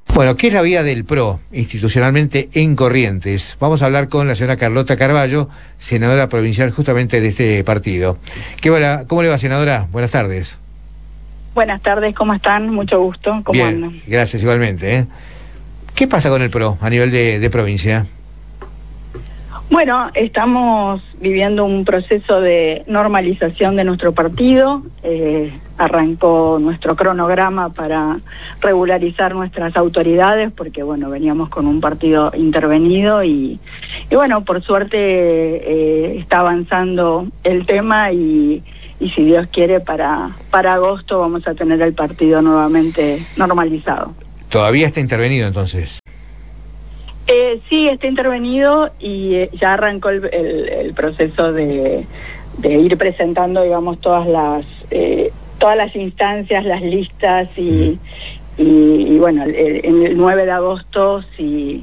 Bueno, ¿qué es la vida del PRO institucionalmente en Corrientes? Vamos a hablar con la señora Carlota Carballo, senadora provincial justamente de este partido. ¿Cómo le va, senadora? Buenas tardes. Buenas tardes, ¿cómo están? Mucho gusto, ¿cómo andan? Bien, gracias igualmente. ¿Qué pasa con el PRO a nivel de provincia? Bueno, estamos viviendo un proceso de normalización de nuestro partido. Arrancó nuestro cronograma para regularizar nuestras autoridades, porque bueno, veníamos con un partido intervenido y bueno, por suerte está avanzando el tema y si Dios quiere para agosto vamos a tener el partido nuevamente normalizado. ¿Todavía está intervenido entonces? Sí, está intervenido y ya arrancó el proceso de ir presentando, digamos, todas las instancias, las listas y bueno, en el 9 de agosto, si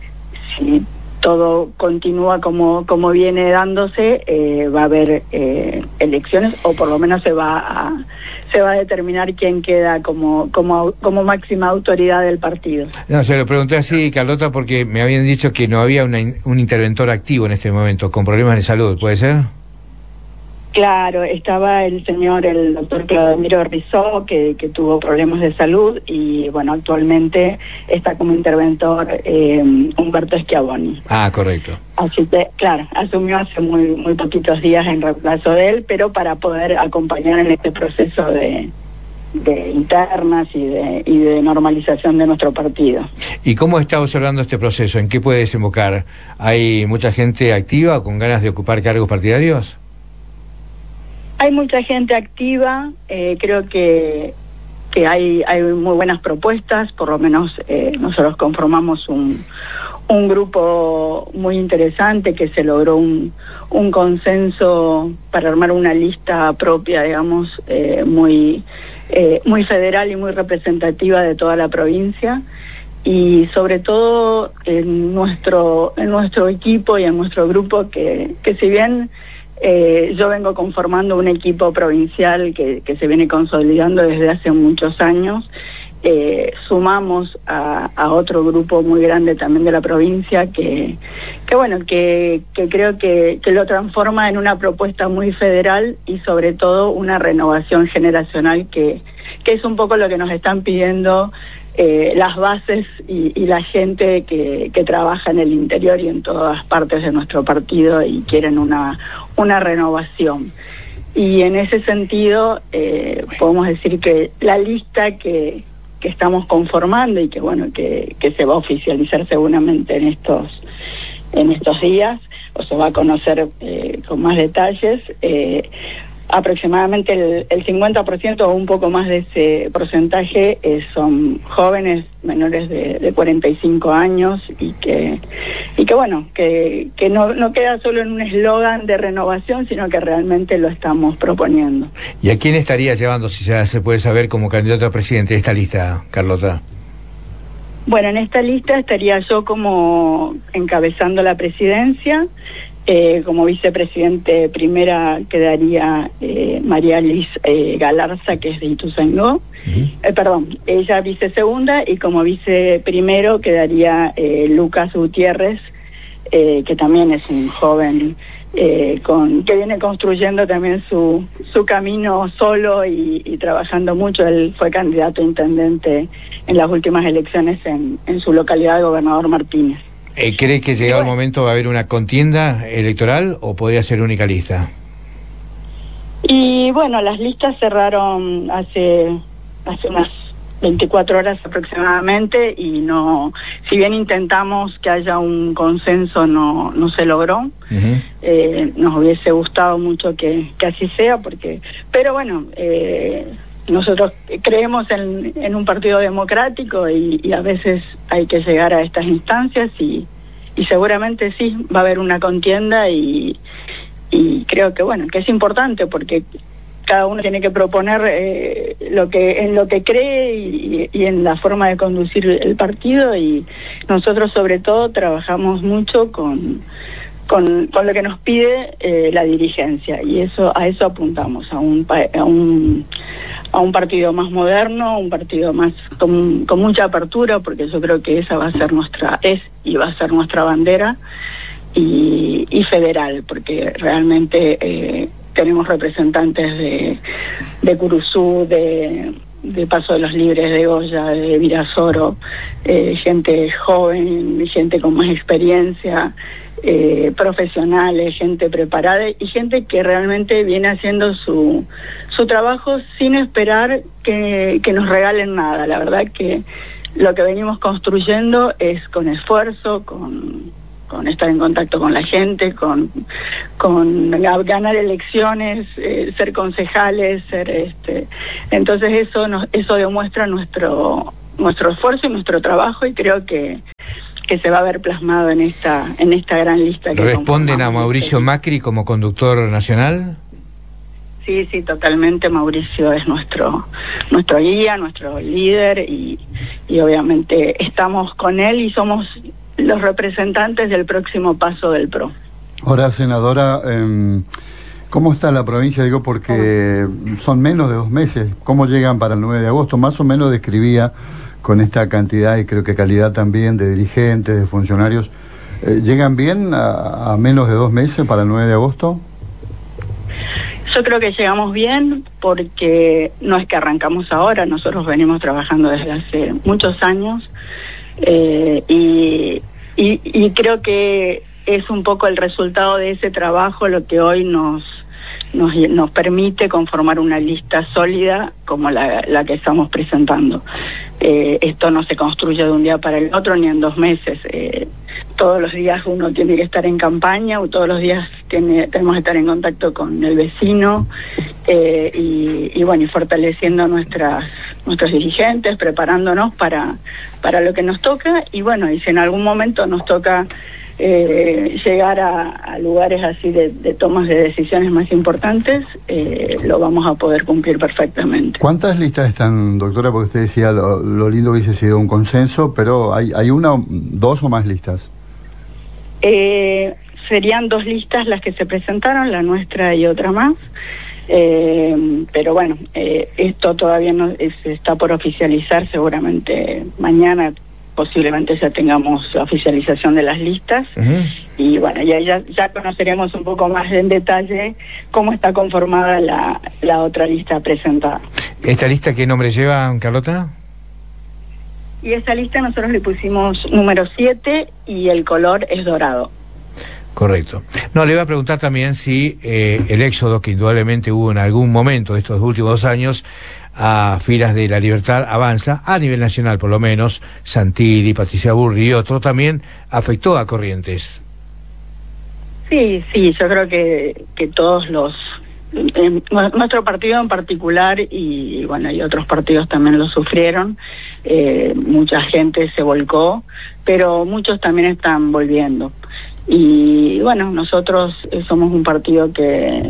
todo continúa como viene dándose, va a haber elecciones, o por lo menos se va a determinar quién queda como máxima autoridad del partido. No, se lo pregunté así, Carlota, porque me habían dicho que no había un interventor activo en este momento, con problemas de salud, ¿puede ser? Claro, estaba el doctor Claudio Rizó, que tuvo problemas de salud, y bueno, actualmente está como interventor Humberto Schiavoni. Ah, correcto. Así que, claro, asumió hace muy poquitos días en reemplazo de él, pero para poder acompañar en este proceso de internas y de normalización de nuestro partido. ¿Y cómo está observando este proceso? ¿En qué puede desembocar? ¿Hay mucha gente activa con ganas de ocupar cargos partidarios? Hay mucha gente activa, creo que hay muy buenas propuestas, por lo menos nosotros conformamos un grupo muy interesante que se logró un consenso para armar una lista propia, digamos, muy federal y muy representativa de toda la provincia, y sobre todo en nuestro equipo y en nuestro grupo que si bien yo vengo conformando un equipo provincial que se viene consolidando desde hace muchos años, sumamos a otro grupo muy grande también de la provincia que creo que lo transforma en una propuesta muy federal y sobre todo una renovación generacional que es un poco lo que nos están pidiendo las bases y la gente que trabaja en el interior y en todas partes de nuestro partido y quieren una renovación. Y en ese sentido podemos decir que la lista que estamos conformando y que se va a oficializar seguramente en estos días, o se va a conocer con más detalles, aproximadamente el 50% o un poco más de ese porcentaje son jóvenes menores de 45 años y que no queda solo en un eslogan de renovación, sino que realmente lo estamos proponiendo. ¿Y a quién estaría llevando, si ya se puede saber, como candidato a presidente de esta lista, Carlota? Bueno, en esta lista estaría yo como encabezando la presidencia. Como vicepresidente primera quedaría María Liz Galarza, que es de Ituzaingó. Ella vicesegunda, y como viceprimero quedaría Lucas Gutiérrez, que también es un joven que viene construyendo también su camino solo y trabajando mucho. Él fue candidato a intendente en las últimas elecciones en su localidad de Gobernador Martínez. ¿Cree que llegado el momento va a haber una contienda electoral o podría ser única lista? Y bueno, las listas cerraron hace unas 24 horas aproximadamente y si bien intentamos que haya un consenso, no se logró. Nos hubiese gustado mucho que así sea, pero bueno, nosotros creemos en un partido democrático y a veces hay que llegar a estas instancias y seguramente sí va a haber una contienda y creo que es importante porque cada uno tiene que proponer en lo que cree y en la forma de conducir el partido, y nosotros sobre todo trabajamos mucho con lo que nos pide la dirigencia, y a eso apuntamos, a un un partido más moderno, un partido más con mucha apertura, porque yo creo que esa va a ser nuestra bandera, y federal, porque realmente tenemos representantes de Curuzú, de Paso de los Libres, de Goya, de Virasoro, gente joven, gente con más experiencia, profesionales, gente preparada y gente que realmente viene haciendo su trabajo sin esperar que nos regalen nada. La verdad que lo que venimos construyendo es con esfuerzo, con estar en contacto con la gente, con ganar elecciones, ser concejales, entonces eso demuestra nuestro esfuerzo y nuestro trabajo, y creo que se va a ver plasmado en esta gran lista que ¿Responden a Mauricio Macri como conductor nacional? Sí, totalmente. Mauricio es nuestro guía, nuestro líder, y obviamente estamos con él y somos los representantes del próximo paso del PRO. Ahora, senadora, ¿cómo está la provincia? Digo, porque son menos de 2 meses. ¿Cómo llegan para el 9 de agosto? Más o menos describía, con esta cantidad y creo que calidad también de dirigentes, de funcionarios, ¿llegan bien a menos de 2 meses para el 9 de agosto? Yo creo que llegamos bien, porque no es que arrancamos ahora, nosotros venimos trabajando desde hace muchos años, y creo que es un poco el resultado de ese trabajo lo que hoy nos permite conformar una lista sólida como la que estamos presentando. Esto no se construye de un día para el otro ni en 2 meses. Todos los días uno tiene que estar en campaña, o todos los días tenemos que estar en contacto con el vecino, y fortaleciendo nuestros dirigentes, preparándonos para lo que nos toca, y si en algún momento nos toca llegar a lugares así de tomas de decisiones más importantes, lo vamos a poder cumplir perfectamente. ¿Cuántas listas están, doctora? Porque usted decía lo lindo hubiese sido un consenso, pero ¿hay una, 2 o más listas? Serían 2 listas las que se presentaron, la nuestra y otra más, pero esto todavía no está por oficializar. Seguramente mañana posiblemente ya tengamos la oficialización de las listas. Uh-huh. Y ya conoceremos un poco más en detalle cómo está conformada la otra lista presentada. ¿Esta lista qué nombre lleva, Carlota? Y esa lista nosotros le pusimos número 7 y el color es dorado. Correcto. No, le iba a preguntar también si el éxodo que indudablemente hubo en algún momento de estos últimos 2 años a filas de La Libertad Avanza, a nivel nacional por lo menos, Santilli, Patricia Burri y otro, también afectó a Corrientes. Sí, yo creo que todos nuestro partido en particular, y otros partidos también lo sufrieron, mucha gente se volcó, pero muchos también están volviendo. Y nosotros somos un partido que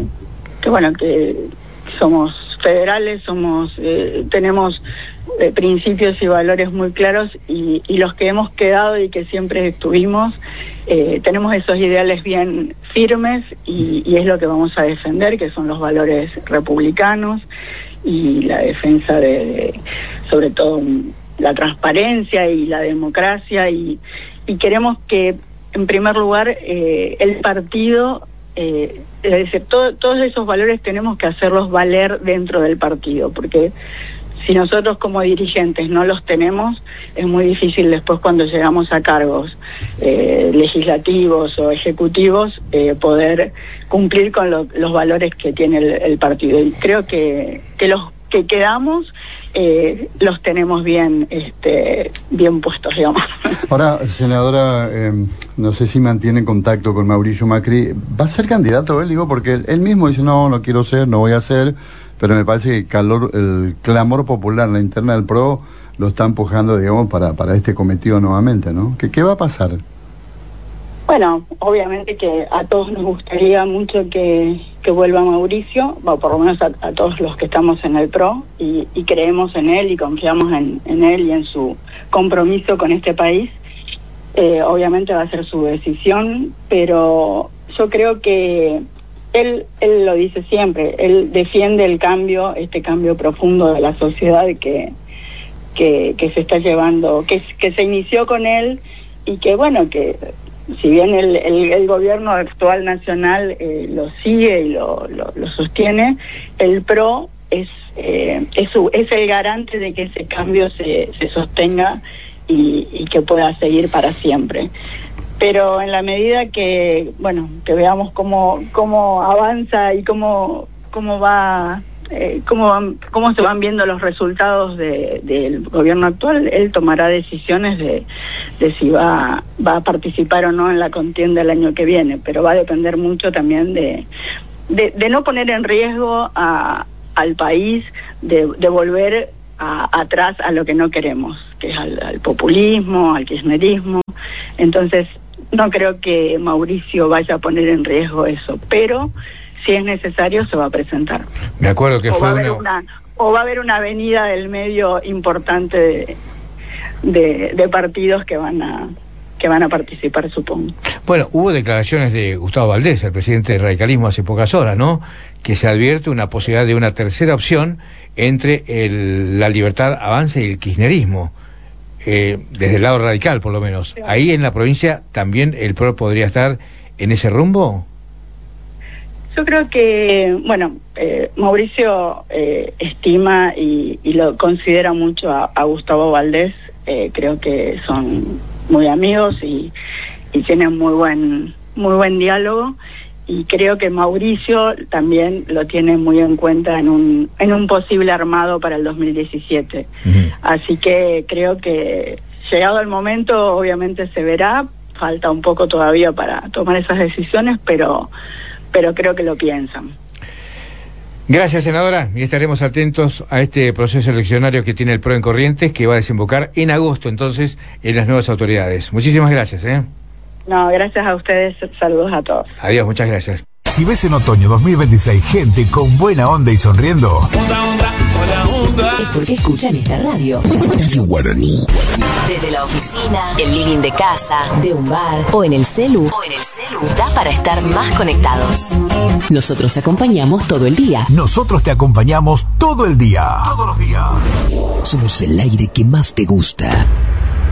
somos federales, tenemos principios y valores muy claros, y los que hemos quedado y que siempre estuvimos, tenemos esos ideales bien firmes, y es lo que vamos a defender, que son los valores republicanos y la defensa de sobre todo la transparencia y la democracia, y queremos que en primer lugar el partido, es decir, todos esos valores tenemos que hacerlos valer dentro del partido, porque si nosotros como dirigentes no los tenemos, es muy difícil después, cuando llegamos a cargos legislativos o ejecutivos, poder cumplir con los valores que tiene el partido. Y creo que los que quedamos los tenemos bien puestos, digamos. Ahora, senadora, no sé si mantiene contacto con Mauricio Macri. ¿Va a ser candidato él? Digo, porque él mismo dice, no quiero ser, no voy a ser, pero me parece que el clamor popular, la interna del PRO, lo está empujando, digamos, para este cometido nuevamente, ¿no? ¿Qué va a pasar? Bueno, obviamente que a todos nos gustaría mucho que vuelva Mauricio, por lo menos a todos los que estamos en el PRO, y creemos en él y confiamos en él y en su compromiso con este país. Obviamente va a ser su decisión, pero yo creo que él lo dice siempre, él defiende el cambio, este cambio profundo de la sociedad que se está llevando, que se inició con él, y que bueno, que si bien el gobierno actual nacional lo sigue y lo sostiene, el PRO es el garante de que ese cambio se sostenga y que pueda seguir para siempre. Pero en la medida que, bueno, que veamos cómo avanza y cómo se van viendo los resultados del gobierno actual, él tomará decisiones de si va a participar o no en la contienda el año que viene, pero va a depender mucho también de no poner en riesgo al país, de volver atrás a lo que no queremos, que es al populismo, al kirchnerismo. Entonces no creo que Mauricio vaya a poner en riesgo eso, pero si es necesario se va a presentar. Me acuerdo que va a haber una avenida del medio importante de partidos que van a participar, supongo. Bueno, hubo declaraciones de Gustavo Valdés, el presidente del radicalismo, hace pocas horas, ¿no? Que se advierte una posibilidad de una tercera opción entre la Libertad Avanza y el kirchnerismo, desde el lado radical, por lo menos. Ahí en la provincia también el PRO podría estar en ese rumbo. Yo creo que, bueno, Mauricio estima y lo considera mucho a Gustavo Valdés. Creo que son muy amigos y tienen muy buen diálogo, y creo que Mauricio también lo tiene muy en cuenta en un posible armado para el 2017. Uh-huh. Así que creo que llegado el momento obviamente se verá, falta un poco todavía para tomar esas decisiones, pero creo que lo piensan. Gracias, senadora, y estaremos atentos a este proceso eleccionario que tiene el PRO en Corrientes, que va a desembocar en agosto, entonces, en las nuevas autoridades. Muchísimas gracias. No, gracias a ustedes, saludos a todos. Adiós, muchas gracias. Si ves en otoño 2026 gente con buena onda y sonriendo, es porque escuchan esta radio. Radio Guaraní. Desde la oficina, el living de casa, de un bar o en el celu. Da para estar más conectados. Nosotros te acompañamos todo el día. Nosotros te acompañamos todo el día. Todos los días. Somos el aire que más te gusta.